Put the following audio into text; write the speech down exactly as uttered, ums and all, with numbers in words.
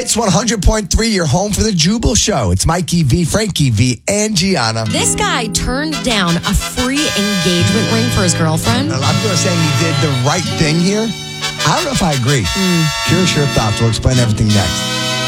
Hits one hundred point three, your home for the Jubal Show. It's Mikey V, Frankie V, and Gianna. This guy turned down a free engagement ring for his girlfriend. A lot of people are saying he did the right thing here. I don't know if I agree. Mm. Curious your thoughts. We'll explain everything next.